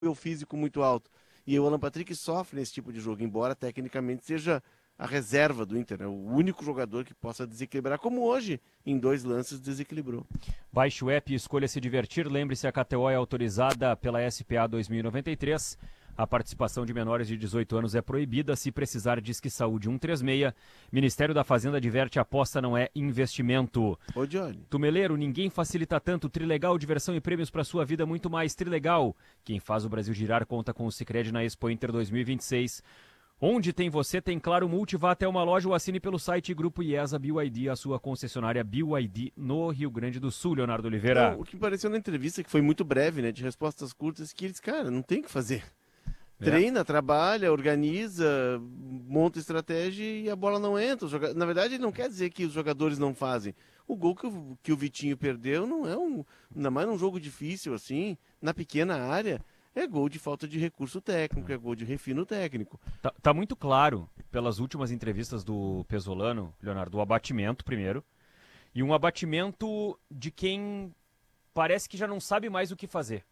nível físico muito alto. E o Alan Patrick sofre nesse tipo de jogo, embora tecnicamente seja a reserva do Inter, né? O único jogador que possa desequilibrar, como hoje, em 2 lances, desequilibrou. Baixe o app e escolha se divertir. Lembre-se, a KTO é autorizada pela SPA 2093. A participação de menores de 18 anos é proibida. Se precisar, Disque Saúde 136. Ministério da Fazenda adverte: aposta não é investimento. Ô, Johnny. Tumeleiro, ninguém facilita tanto. Trilegal, diversão e prêmios para sua vida, muito mais. Trilegal. Quem faz o Brasil girar conta com o Sicredi na Expo Inter 2026. Onde tem você, tem Claro Multi. Vá até uma loja ou assine pelo site Grupo IESA BYD, a sua concessionária BYD no Rio Grande do Sul, Leonardo Não, Oliveira. o que pareceu na entrevista, que foi muito breve, né, de respostas curtas, que eles, cara, não tem o que fazer. É. Treina, trabalha, organiza, monta estratégia e a bola não entra. Na verdade, não quer dizer que os jogadores não fazem. O gol que o Vitinho perdeu não é ainda mais num jogo difícil assim, na pequena área, é gol de falta de recurso técnico, é gol de refino técnico. Tá muito claro, pelas últimas entrevistas do Pesolano, Leonardo, o abatimento primeiro, e um abatimento de quem parece que já não sabe mais o que fazer.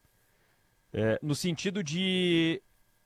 No sentido de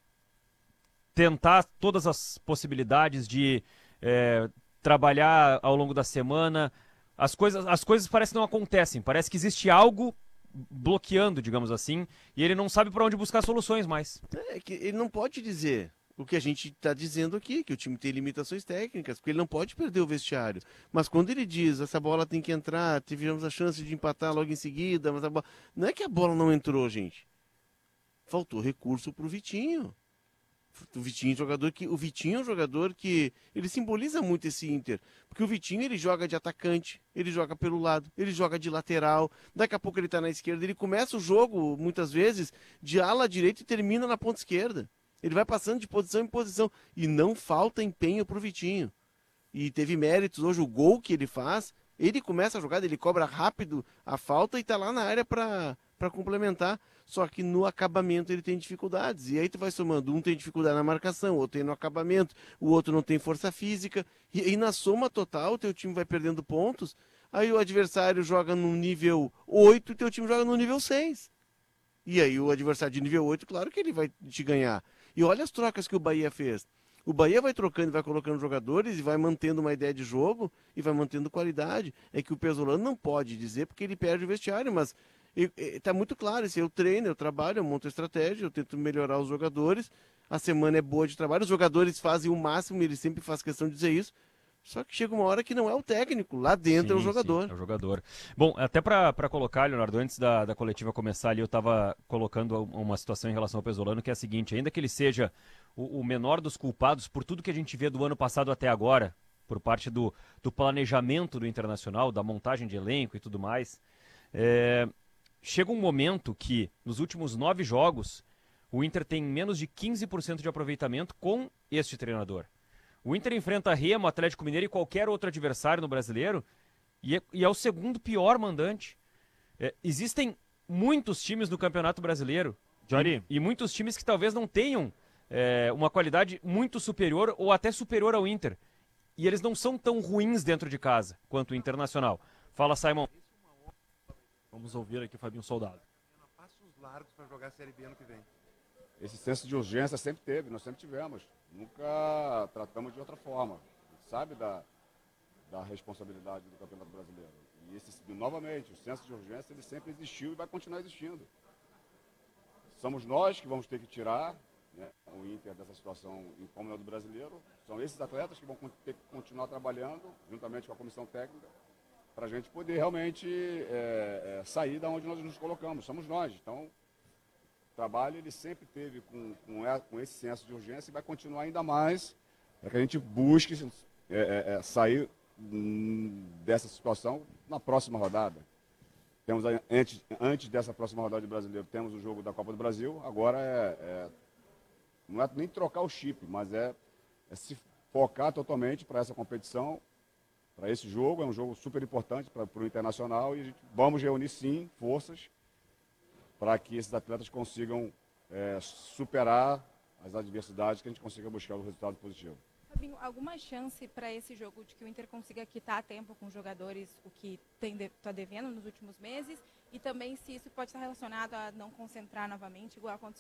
tentar todas as possibilidades de trabalhar ao longo da semana. As coisas parecem que não acontecem. Parece que existe algo bloqueando, digamos assim, e ele não sabe para onde buscar soluções mais. É que ele não pode dizer o que a gente está dizendo aqui, que o time tem limitações técnicas, porque ele não pode perder o vestiário. Mas quando ele diz, essa bola tem que entrar, tivemos a chance de empatar logo em seguida, mas não é que a bola não entrou, gente. Faltou recurso pro Vitinho. O Vitinho, o Vitinho é um jogador que ele simboliza muito esse Inter, porque o Vitinho ele joga de atacante, ele joga pelo lado, ele joga de lateral, daqui a pouco ele tá na esquerda, ele começa o jogo muitas vezes de ala direita e termina na ponta esquerda. Ele vai passando de posição em posição e não falta empenho pro Vitinho. E teve méritos hoje o gol que ele faz, ele começa a jogada, ele cobra rápido a falta e tá lá na área para complementar. Só que no acabamento ele tem dificuldades. E aí tu vai somando, um tem dificuldade na marcação, outro tem no acabamento, o outro não tem força física. E na soma total, teu time vai perdendo pontos. Aí o adversário joga no nível 8 e teu time joga no nível 6. E aí o adversário de nível 8, claro que ele vai te ganhar. E olha as trocas que o Bahia fez. O Bahia vai trocando, vai colocando jogadores e vai mantendo uma ideia de jogo e vai mantendo qualidade. É que o Pesolano não pode dizer porque ele perde o vestiário, mas está muito claro. Eu treino, eu trabalho, eu monto estratégia, eu tento melhorar os jogadores. A semana é boa de trabalho, os jogadores fazem o máximo, ele sempre faz questão de dizer isso. Só que chega uma hora que não é o técnico, lá dentro é o Sim, sim, jogador. é o jogador. Bom, até para colocar, Leonardo, antes da coletiva começar ali, eu estava colocando uma situação em relação ao Pesolano, que é a seguinte: ainda que ele seja o menor dos culpados por tudo que a gente vê do ano passado até agora, por parte do planejamento do Internacional, da montagem de elenco e tudo mais, chega um momento que, nos últimos 9 jogos, o Inter tem menos de 15% de aproveitamento com este treinador. O Inter enfrenta Remo, Atlético Mineiro e qualquer outro adversário no Brasileiro e é o segundo pior mandante. Existem muitos times no Campeonato Brasileiro Johnny, e muitos times que talvez não tenham uma qualidade muito superior ou até superior ao Inter. E eles não são tão ruins dentro de casa quanto o Internacional. Fala, Simon. vamos ouvir aqui o Fabinho Soldado. Passos largos para jogar a Série B ano que vem. Esse senso de urgência sempre teve, nós sempre tivemos. Nunca tratamos de outra forma. A gente sabe da responsabilidade do Campeonato Brasileiro. E novamente, o senso de urgência ele sempre existiu e vai continuar existindo. Somos nós que vamos ter que tirar, né, o Inter dessa situação incômoda do brasileiro. São esses atletas que vão ter que continuar trabalhando, juntamente com a comissão técnica, para a gente poder realmente sair da onde nós nos colocamos. Somos nós. Então, o trabalho ele sempre teve com esse senso de urgência e vai continuar ainda mais para que a gente busque sair dessa situação na próxima rodada. Temos antes dessa próxima rodada de brasileiro, temos o jogo da Copa do Brasil. Agora não é nem trocar o chip, mas é se focar totalmente para essa competição, para esse jogo. É um jogo super importante para o Internacional e vamos reunir sim forças para que esses atletas consigam superar as adversidades, que a gente consiga buscar o resultado positivo. Fabinho, alguma chance para esse jogo de que o Inter consiga quitar a tempo com os jogadores o que está devendo nos últimos meses? E também se isso pode estar relacionado a não concentrar novamente, igual aconteceu